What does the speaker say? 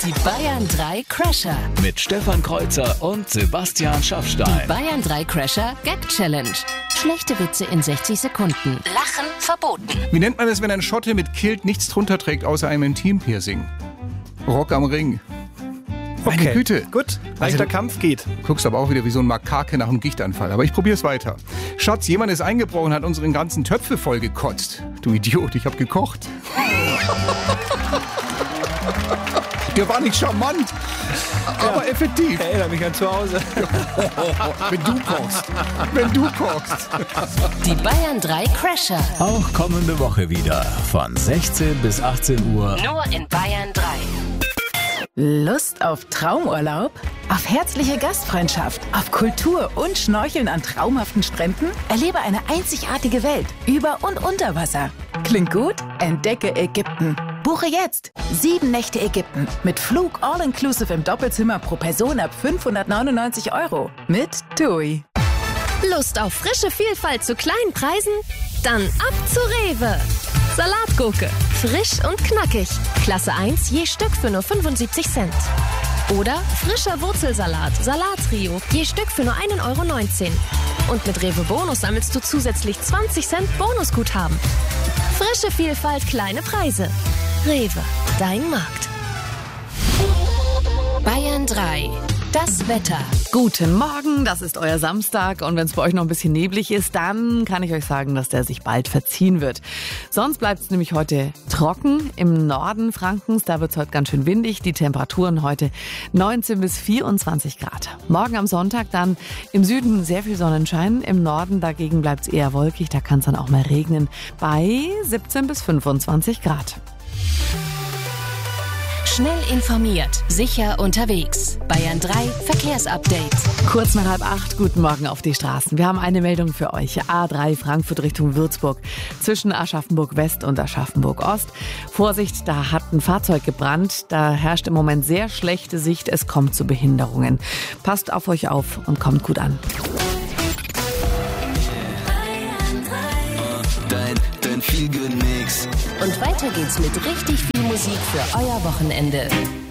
Die Bayern 3 Crasher. Mit Stefan Kreuzer und Sebastian Schaffstein. Die Bayern 3 Crasher Gag Challenge. Schlechte Witze in 60 Sekunden. Lachen verboten. Wie nennt man es, wenn ein Schotte mit Kilt nichts drunter trägt, außer einem Intimpiercing? Rock am Ring. Meine Güte. Gut, leichter Kampf geht. Guckst aber auch wieder wie so ein Makake nach einem Gichtanfall. Aber ich probier's weiter. Schatz, jemand ist eingebrochen, hat unseren ganzen Töpfe voll gekotzt. Du Idiot, ich hab gekocht. Der war nicht charmant, aber effektiv. Erinnere mich an zu Hause. Wenn du kochst. Wenn du kochst. Die Bayern 3 Crasher. Auch kommende Woche wieder von 16 bis 18 Uhr. Nur in Bayern 3. Lust auf Traumurlaub? Auf herzliche Gastfreundschaft? Auf Kultur und Schnorcheln an traumhaften Stränden? Erlebe eine einzigartige Welt über und unter Wasser. Klingt gut? Entdecke Ägypten. Buche jetzt 7 Nächte Ägypten mit Flug all-inclusive im Doppelzimmer pro Person ab 599 € mit TUI. Lust auf frische Vielfalt zu kleinen Preisen? Dann ab zu Rewe. Salatgurke, frisch und knackig. Klasse 1 je Stück für nur 75 Cent. Oder frischer Wurzelsalat, Salattrio, je Stück für nur 1,19 €. Und mit Rewe Bonus sammelst du zusätzlich 20 Cent Bonusguthaben. Frische Vielfalt, kleine Preise. Rewe, dein Markt. Bayern 3. Das Wetter. Guten Morgen, das ist euer Samstag und wenn es bei euch noch ein bisschen neblig ist, dann kann ich euch sagen, dass der sich bald verziehen wird. Sonst bleibt es nämlich heute trocken im Norden Frankens, da wird es heute ganz schön windig, die Temperaturen heute 19 bis 24 Grad. Morgen am Sonntag dann im Süden sehr viel Sonnenschein, im Norden dagegen bleibt es eher wolkig, da kann es dann auch mal regnen bei 17 bis 25 Grad. Schnell informiert, sicher unterwegs. Bayern 3 Verkehrsupdate. Kurz nach 7:30, guten Morgen auf die Straßen. Wir haben eine Meldung für euch. A3 Frankfurt Richtung Würzburg. Zwischen Aschaffenburg West und Aschaffenburg Ost. Vorsicht, da hat ein Fahrzeug gebrannt. Da herrscht im Moment sehr schlechte Sicht. Es kommt zu Behinderungen. Passt auf euch auf und kommt gut an. Dein Feel-Good-Mix. Und weiter geht's mit richtig viel Musik für euer Wochenende.